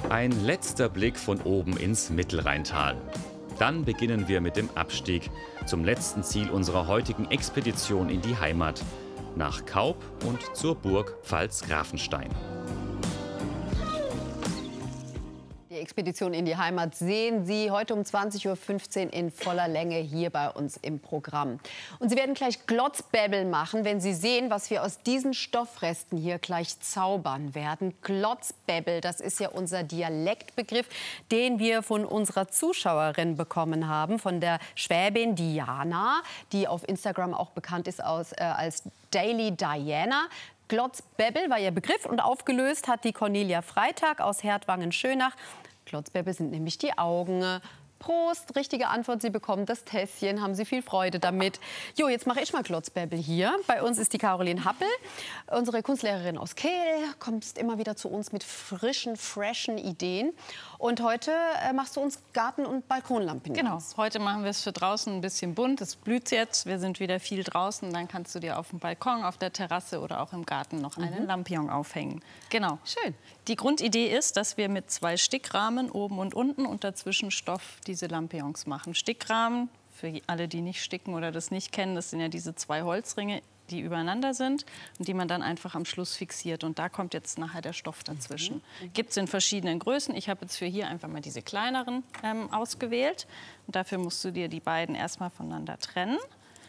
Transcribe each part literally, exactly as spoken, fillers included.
Ein letzter Blick von oben ins Mittelrheintal. Dann beginnen wir mit dem Abstieg zum letzten Ziel unserer heutigen Expedition in die Heimat, nach Kaub und zur Burg Pfalz-Grafenstein. Die Expedition in die Heimat sehen Sie heute um zwanzig Uhr fünfzehn in voller Länge hier bei uns im Programm. Und Sie werden gleich Glotzbäbbel machen, wenn Sie sehen, was wir aus diesen Stoffresten hier gleich zaubern werden. Glotzbäbbel, das ist ja unser Dialektbegriff, den wir von unserer Zuschauerin bekommen haben, von der Schwäbin Diana, die auf Instagram auch bekannt ist aus, äh, als Daily Diana. Glotzbäbbel war ihr Begriff und aufgelöst hat die Cornelia Freitag aus Hertwangen-Schönach. Glotzbäbbel sind nämlich die Augen. Prost, richtige Antwort, Sie bekommen das Tässchen, haben Sie viel Freude damit. Jo, jetzt mache ich mal Glotzbäbbel hier. Bei uns ist die Caroline Happel, unsere Kunstlehrerin aus Kehl, kommt immer wieder zu uns mit frischen, freshen Ideen. Und heute äh, machst du uns Garten- und Balkonlampignons. Genau, heute machen wir es für draußen ein bisschen bunt. Es blüht jetzt, wir sind wieder viel draußen. Dann kannst du dir auf dem Balkon, auf der Terrasse oder auch im Garten noch einen mhm. Lampion aufhängen. Genau. Schön. Die Grundidee ist, dass wir mit zwei Stickrahmen oben und unten und dazwischen Stoff diese Lampions machen. Stickrahmen, für alle, die nicht sticken oder das nicht kennen, das sind ja diese zwei Holzringe, die übereinander sind und die man dann einfach am Schluss fixiert. Und da kommt jetzt nachher der Stoff dazwischen. Mhm. Gibt es in verschiedenen Größen. Ich habe jetzt für hier einfach mal diese kleineren ähm, ausgewählt. Und dafür musst du dir die beiden erstmal voneinander trennen.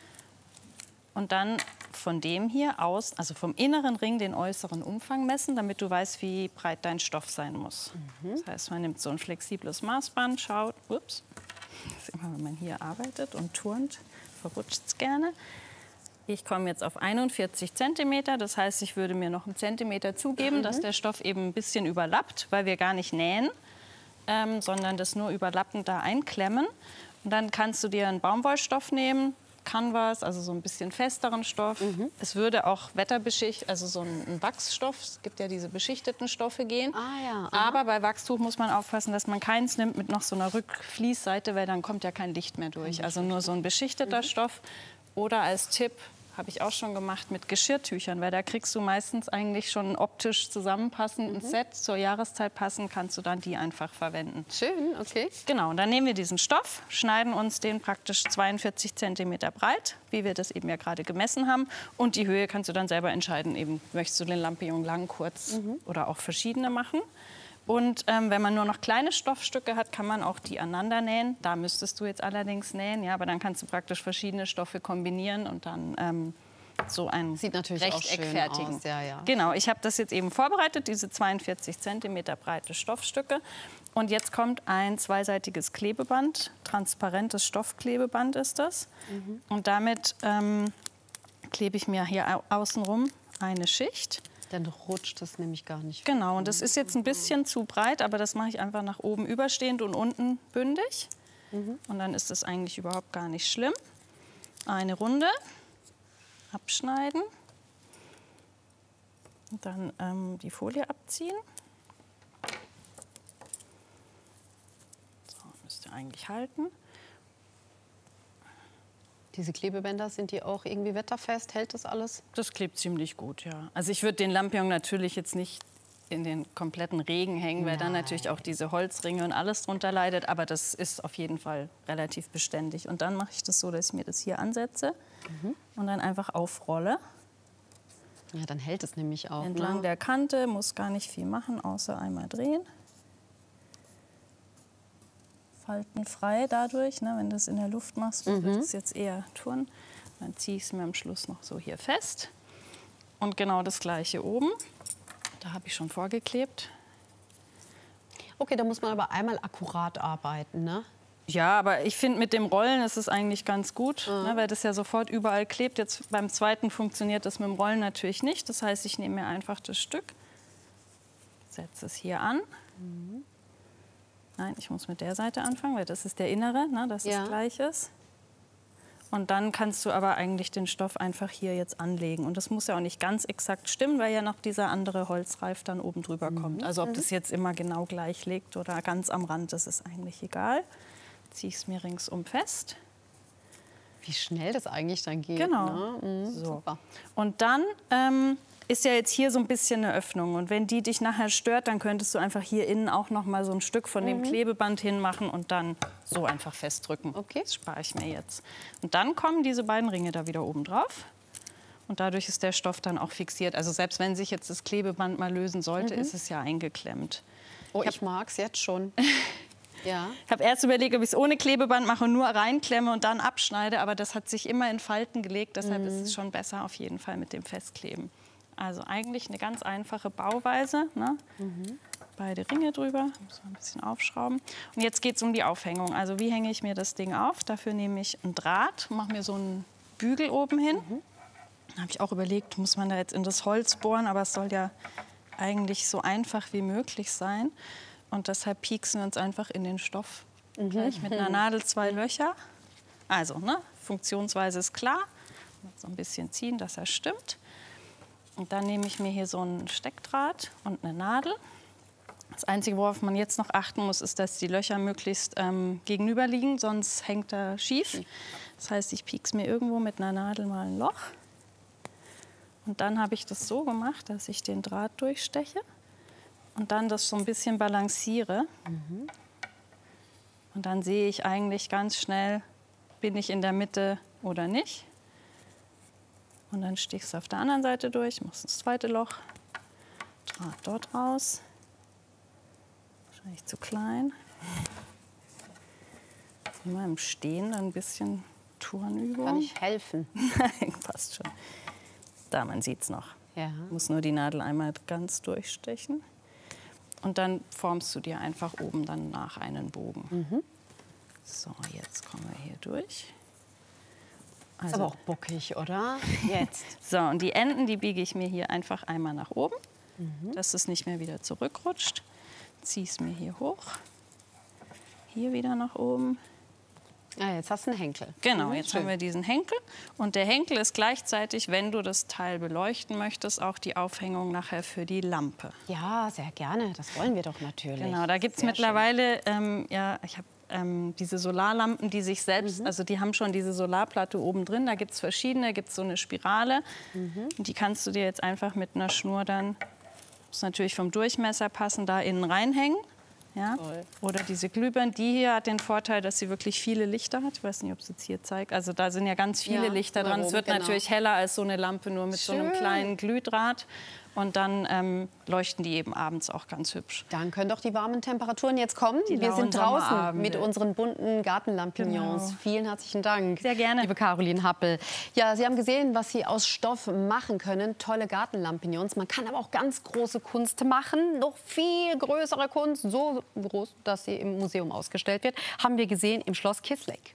Und dann von dem hier aus, also vom inneren Ring, den äußeren Umfang messen, damit du weißt, wie breit dein Stoff sein muss. Mhm. Das heißt, man nimmt so ein flexibles Maßband, schaut, ups, das ist immer, wenn man hier arbeitet und turnt, verrutscht es gerne. Ich komme jetzt auf einundvierzig Zentimeter, das heißt, ich würde mir noch einen Zentimeter zugeben, mhm. dass der Stoff eben ein bisschen überlappt, weil wir gar nicht nähen, ähm, sondern das nur überlappend da einklemmen. Und dann kannst du dir einen Baumwollstoff nehmen, Canvas, also so ein bisschen festeren Stoff. Mhm. Es würde auch Wetterbeschicht, also so ein, ein Wachsstoff, es gibt ja diese beschichteten Stoffe gehen. Ah, ja. Aber bei Wachstuch muss man aufpassen, dass man keins nimmt mit noch so einer Rückfließseite, weil dann kommt ja kein Licht mehr durch. Also nur so ein beschichteter mhm. Stoff. Oder als Tipp, habe ich auch schon gemacht, mit Geschirrtüchern, weil da kriegst du meistens eigentlich schon optisch zusammenpassend ein mhm. Set, zur Jahreszeit passend, kannst du dann die einfach verwenden. Schön, okay. Genau, und dann nehmen wir diesen Stoff, schneiden uns den praktisch zweiundvierzig Zentimeter breit, wie wir das eben ja gerade gemessen haben. Und die Höhe kannst du dann selber entscheiden, eben möchtest du den Lampion lang, kurz mhm. oder auch verschiedene machen. Und ähm, wenn man nur noch kleine Stoffstücke hat, kann man auch die aneinander nähen. Da müsstest du jetzt allerdings nähen, ja, aber dann kannst du praktisch verschiedene Stoffe kombinieren und dann ähm, so ein Sieht natürlich Rechteck auch schön fertigen. Aus, ja, ja. Genau, ich habe das jetzt eben vorbereitet, diese zweiundvierzig Zentimeter breite Stoffstücke. Und jetzt kommt ein zweiseitiges Klebeband, transparentes Stoffklebeband ist das. Mhm. Und damit ähm, klebe ich mir hier außenrum eine Schicht. Dann rutscht das nämlich gar nicht. Genau, und das ist jetzt ein bisschen zu breit, aber das mache ich einfach nach oben überstehend und unten bündig. Mhm. Und dann ist das eigentlich überhaupt gar nicht schlimm. Eine Runde abschneiden und dann ähm, die Folie abziehen. So, müsste eigentlich halten. Diese Klebebänder, sind die auch irgendwie wetterfest? Hält das alles? Das klebt ziemlich gut, ja. Also ich würde den Lampion natürlich jetzt nicht in den kompletten Regen hängen, weil Nein. dann natürlich auch diese Holzringe und alles drunter leidet. Aber das ist auf jeden Fall relativ beständig. Und dann mache ich das so, dass ich mir das hier ansetze mhm. und dann einfach aufrolle. Ja, dann hält es nämlich auch. Entlang ne? der Kante, muss gar nicht viel machen, außer einmal drehen. Faltenfrei dadurch, ne, wenn du es in der Luft machst, mhm. wird es jetzt eher turnen. Dann ziehe ich es mir am Schluss noch so hier fest. Und genau das Gleiche oben. Da habe ich schon vorgeklebt. Okay, da muss man aber einmal akkurat arbeiten, ne? Ja, aber ich finde, mit dem Rollen ist es eigentlich ganz gut, mhm. ne, weil das ja sofort überall klebt. Jetzt beim zweiten funktioniert das mit dem Rollen natürlich nicht. Das heißt, ich nehme mir einfach das Stück, setze es hier an. Mhm. Nein, ich muss mit der Seite anfangen, weil das ist der innere, ne, dass ja. es gleich ist. Und dann kannst du aber eigentlich den Stoff einfach hier jetzt anlegen. Und das muss ja auch nicht ganz exakt stimmen, weil ja noch dieser andere Holzreif dann oben drüber mhm. kommt. Also ob das jetzt immer genau gleich liegt oder ganz am Rand, das ist eigentlich egal. Ziehe ich es mir ringsum fest. Wie schnell das eigentlich dann geht. Genau. Ne? Mhm, so. Super. Und dann ähm, ist ja jetzt hier so ein bisschen eine Öffnung. Und wenn die dich nachher stört, dann könntest du einfach hier innen auch noch mal so ein Stück von dem Klebeband hinmachen und dann so einfach festdrücken. Okay. Das spare ich mir jetzt. Und dann kommen diese beiden Ringe da wieder oben drauf. Und dadurch ist der Stoff dann auch fixiert. Also selbst wenn sich jetzt das Klebeband mal lösen sollte, mhm. ist es ja eingeklemmt. Oh, ich, ich mag es jetzt schon. Ja. Ich habe erst überlegt, ob ich es ohne Klebeband mache und nur reinklemme und dann abschneide. Aber das hat sich immer in Falten gelegt. Deshalb mhm. ist es schon besser auf jeden Fall mit dem Festkleben. Also eigentlich eine ganz einfache Bauweise. Ne? Mhm. Beide Ringe drüber. Muss man ein bisschen aufschrauben. Und jetzt geht es um die Aufhängung. Also wie hänge ich mir das Ding auf? Dafür nehme ich einen Draht, mache mir so einen Bügel oben hin. Mhm. Da habe ich auch überlegt, muss man da jetzt in das Holz bohren? Aber es soll ja eigentlich so einfach wie möglich sein. Und deshalb pieksen wir uns einfach in den Stoff. Mhm. Gleich mit einer Nadel zwei Löcher. Also, ne, Funktionsweise ist klar. So ein bisschen ziehen, dass er stimmt. Und dann nehme ich mir hier so einen Steckdraht und eine Nadel. Das Einzige, worauf man jetzt noch achten muss, ist, dass die Löcher möglichst ähm, gegenüber liegen, sonst hängt er schief. Das heißt, ich piekse mir irgendwo mit einer Nadel mal ein Loch. Und dann habe ich das so gemacht, dass ich den Draht durchsteche und dann das so ein bisschen balanciere. Mhm. Und dann sehe ich eigentlich ganz schnell, bin ich in der Mitte oder nicht. Und dann stichst du auf der anderen Seite durch, machst das zweite Loch, Draht dort raus. Wahrscheinlich zu klein. Immer im Stehen dann ein bisschen Turnübung. Kann ich helfen? Nein, passt schon. Da, man sieht es noch. Ja. Muss nur die Nadel einmal ganz durchstechen. Und dann formst du dir einfach oben dann nach einen Bogen. Mhm. So, jetzt kommen wir hier durch. Also, ist aber auch buckig, oder? Jetzt. So, und die Enden, die biege ich mir hier einfach einmal nach oben, mhm. dass es nicht mehr wieder zurückrutscht. Ziehe es mir hier hoch. Hier wieder nach oben. Ah, jetzt hast du einen Henkel. Genau, jetzt Schön. haben wir diesen Henkel. Und der Henkel ist gleichzeitig, wenn du das Teil beleuchten möchtest, auch die Aufhängung nachher für die Lampe. Ja, sehr gerne. Das wollen wir doch natürlich. Genau, da gibt es mittlerweile, ähm, ja, ich habe ähm, diese Solarlampen, die sich selbst, mhm. also die haben schon diese Solarplatte oben drin. Da gibt es verschiedene, gibt es so eine Spirale. Mhm. Und die kannst du dir jetzt einfach mit einer Schnur dann, muss natürlich vom Durchmesser passen, da innen reinhängen. Ja? Oder diese Glühbirne, die hier hat den Vorteil, dass sie wirklich viele Lichter hat. Ich weiß nicht, ob es jetzt hier zeigt. Also da sind ja ganz viele ja, Lichter dran. Es wird genau. natürlich heller als so eine Lampe, nur mit Schön. so einem kleinen Glühdraht. Und dann ähm, leuchten die eben abends auch ganz hübsch. Dann können doch die warmen Temperaturen jetzt kommen. Die Wir sind draußen Sommerabende. mit unseren bunten Gartenlampignons. Genau. Vielen herzlichen Dank. Sehr gerne. Liebe Caroline Happel. Ja, Sie haben gesehen, was Sie aus Stoff machen können. Tolle Gartenlampignons. Man kann aber auch ganz große Kunst machen. Noch viel größere Kunst. So groß, dass sie im Museum ausgestellt wird. Haben wir gesehen im Schloss Kisleck.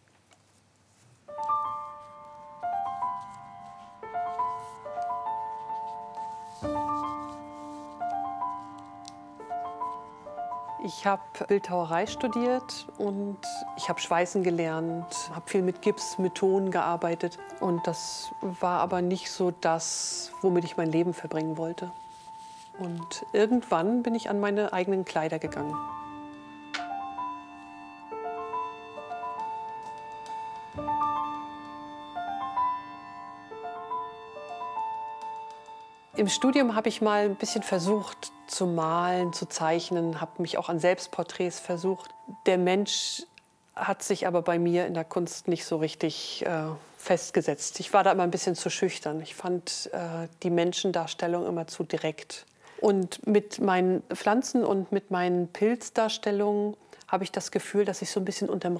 Ich habe Bildhauerei studiert und ich habe Schweißen gelernt, habe viel mit Gips, mit Ton gearbeitet. Und das war aber nicht so das, womit ich mein Leben verbringen wollte. Und irgendwann bin ich an meine eigenen Kleider gegangen. Im Studium habe ich mal ein bisschen versucht zu malen, zu zeichnen, habe mich auch an Selbstporträts versucht. Der Mensch hat sich aber bei mir in der Kunst nicht so richtig äh, festgesetzt. Ich war da immer ein bisschen zu schüchtern. Ich fand äh, die Menschendarstellung immer zu direkt. Und mit meinen Pflanzen und mit meinen Pilzdarstellungen habe ich das Gefühl, dass ich so ein bisschen unterm